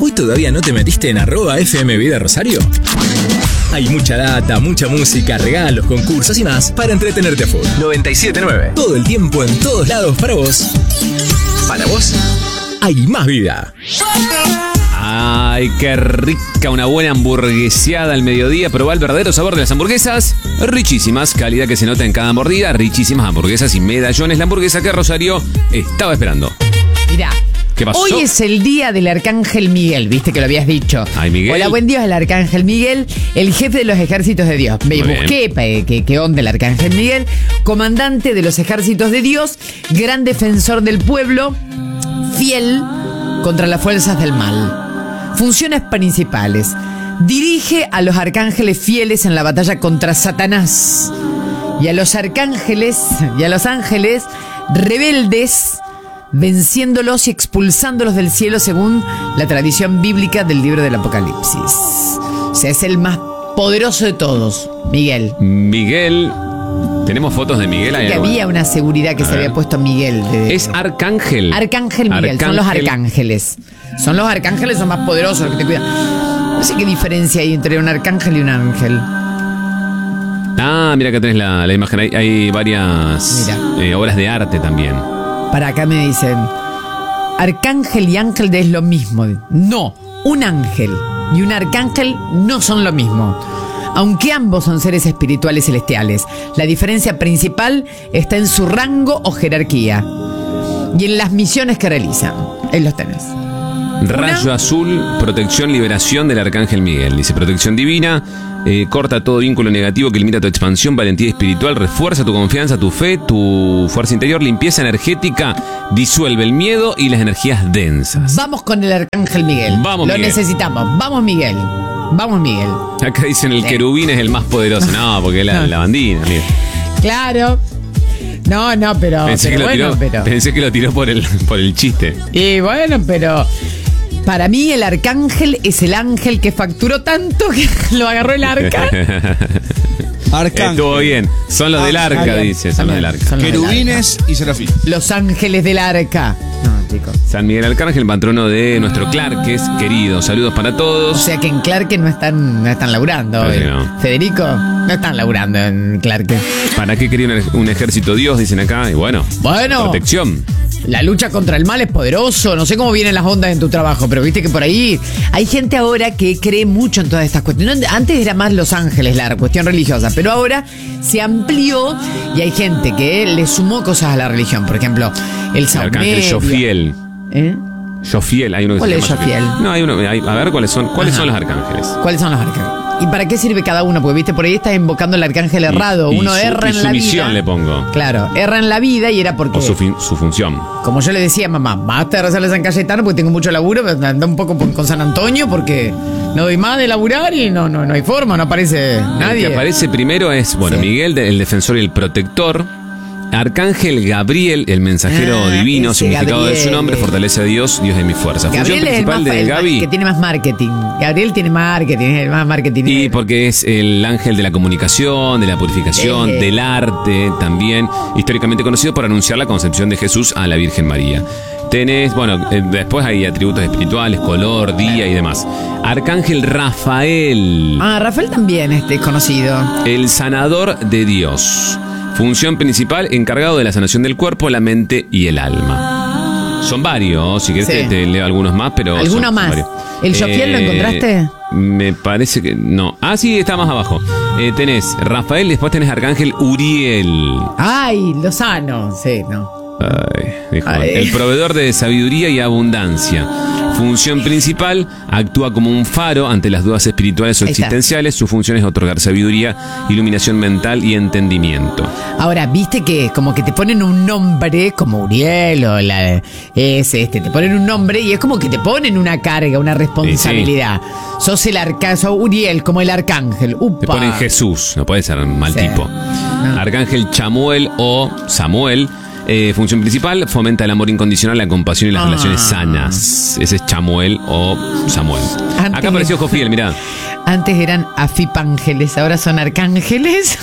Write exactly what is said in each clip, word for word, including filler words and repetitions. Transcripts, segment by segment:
¿Hoy todavía no te metiste en arroba F M Vida Rosario? Hay mucha data, mucha música, regalos, concursos y más para entretenerte a full. noventa y siete punto nueve. Todo el tiempo, en todos lados, para vos. Para vos, hay más vida. Ay, qué rica una buena hamburgueseada al mediodía. Probá el verdadero sabor de las hamburguesas. Richísimas, calidad que se nota en cada mordida. Richísimas hamburguesas y medallones. La hamburguesa que Rosario estaba esperando. Mirá. ¿Qué pasó? Hoy es el día del Arcángel Miguel, viste que lo habías dicho. Ay, Miguel. Hola, buen día, el Arcángel Miguel, el jefe de los ejércitos de Dios. Me Muy busqué qué que, que onda el Arcángel Miguel, comandante de los ejércitos de Dios, gran defensor del pueblo, fiel contra las fuerzas del mal. Funciones principales: dirige a los arcángeles fieles en la batalla contra Satanás, y a los arcángeles y a los ángeles rebeldes, venciéndolos y expulsándolos del cielo según la tradición bíblica del libro del Apocalipsis. O sea, es el más poderoso de todos, Miguel. Miguel. Tenemos fotos de Miguel. Que había una seguridad que A se ver. había puesto Miguel. De, Es arcángel. Arcángel Miguel, Arcángel. son los arcángeles. Son los arcángeles, son más poderosos, los que te cuidan. No sé qué diferencia hay entre un arcángel y un ángel. Ah, mira que tenés la, la imagen. Hay, hay varias eh, obras de arte también. Para acá me dicen, arcángel y ángel es lo mismo. No, un ángel y un arcángel no son lo mismo. Aunque ambos son seres espirituales celestiales, la diferencia principal está en su rango o jerarquía y en las misiones que realizan. Ahí los tenés. Rayo azul, protección, liberación del Arcángel Miguel. Dice, protección divina, eh, corta todo vínculo negativo que limita tu expansión, valentía espiritual, refuerza tu confianza, tu fe, tu fuerza interior, limpieza energética, disuelve el miedo y las energías densas. Vamos con el Arcángel Miguel. Vamos, Lo Miguel. necesitamos. Vamos, Miguel. Vamos, Miguel. Acá dicen el Sí. querubín es el más poderoso. No, porque es la, la bandina, mira. Claro. No, no, pero, Pensé, pero que lo bueno, tiró, pero... pensé que lo tiró por el, por el chiste. Y bueno, pero... Para mí el arcángel es el ángel que facturó tanto que lo agarró el arca. Arcángel. Estuvo bien. Son los del arca, También, dice. Son los también. del arca. Son los del Querubines y serafín. Los ángeles del arca. No, chicos. San Miguel Arcángel, patrono de nuestro Clark, que es querido. Saludos para O todos. sea que en Clark no están, no están laburando. Parece hoy. que no. Federico, no están laburando en Clark. ¿Para qué quería un, un ejército Dios? Dicen acá. Y bueno, Bueno. protección. La lucha contra el mal es poderoso. No sé cómo vienen las ondas en tu trabajo, pero viste que por ahí hay gente ahora que cree mucho en todas estas cuestiones. Antes era más Los Ángeles, la cuestión religiosa, pero ahora se amplió y hay gente que le sumó cosas a la religión. Por ejemplo, el El arcángel saumerio. Jofiel. ¿Eh? Jofiel, hay uno que ¿Cuál se es llama Jofiel? No, hay uno. hay- a ver cuáles son. ¿Cuáles Ajá. son los arcángeles? ¿Cuáles son los arcángeles? ¿Y para qué sirve cada uno? Porque viste, por ahí estás invocando al arcángel errado. Y- y Uno su- erra y en su la misión vida. le pongo. Claro, erra en la vida y era porque, O su, fin- su función. como yo le decía a mamá, basta de rezarle a San Cayetano porque tengo mucho laburo, pero anda un poco por- con San Antonio porque no doy más de laburar y no, no, no hay forma, no aparece El nadie. que aparece primero es, bueno, Sí. Miguel, el defensor y el protector. Arcángel Gabriel, el mensajero Ah, divino, ese significado de su Gabriel. nombre, fortalece a Dios, Dios de mi fuerza. Gabriel Función es el, más, principal de el más- Gaby. que tiene más marketing. Gabriel tiene marketing, es el más marketing. Y porque es el ángel de la comunicación, de la purificación, Eh. del arte, también históricamente conocido por anunciar la concepción de Jesús a la Virgen María. Tenés, bueno, eh, después hay atributos espirituales, color, día y demás. Arcángel Rafael, Ah, Rafael también este, es conocido. el sanador de Dios. Función principal, encargado de la sanación del cuerpo, la mente y el alma. Son varios, si querés Sí. te, te leo algunos más, pero... ¿Alguno son- son más? varios. ¿El Jofiel lo encontraste? Me parece que no. Ah, sí, está más abajo. Eh, tenés Rafael, después tenés Arcángel Uriel. Ay, Lozano. Sí, no. Ay, dijo, Ay. el proveedor de sabiduría y abundancia. Función principal, actúa como un faro ante las dudas espirituales o Ahí está. existenciales. Su función es otorgar sabiduría, iluminación mental y entendimiento. Ahora, viste que como que te ponen un nombre, como Uriel o la es este, te ponen un nombre y es como que te ponen una carga, una responsabilidad. Sos el arca, sos Uriel, como el arcángel. Upa. Te ponen Jesús, no puede ser mal Sí. tipo. No. Arcángel Chamuel o Samuel. Eh, función principal, fomenta el amor incondicional, la compasión y las Ah. relaciones sanas. Ese es Chamuel o Samuel. Antes- Acá apareció Jofiel, mirá. Antes eran afipángeles, ahora son arcángeles.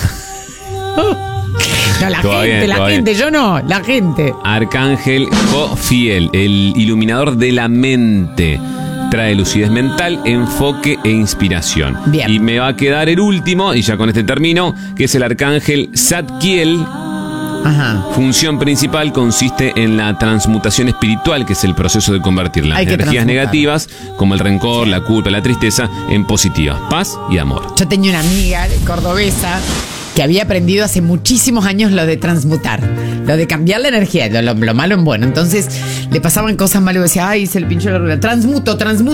No, la Todo gente, bien, la todo gente, yo no, la gente. Arcángel Jofiel, el iluminador de la mente. trae lucidez mental, enfoque e inspiración. Bien. Y me va a quedar el último, y ya con este termino, que es el arcángel Zadkiel. Ajá. Función principal consiste en la transmutación espiritual, que es el proceso de convertir las Hay que energías transmutar. negativas, como el rencor, la culpa, la tristeza, en positivas, paz y amor. Yo tenía una amiga cordobesa que había aprendido hace muchísimos años lo de transmutar, lo de cambiar la energía, lo, lo malo en bueno. Entonces le pasaban cosas malas y decía, ay, se le pinchó la rueda. Transmuto, transmuto.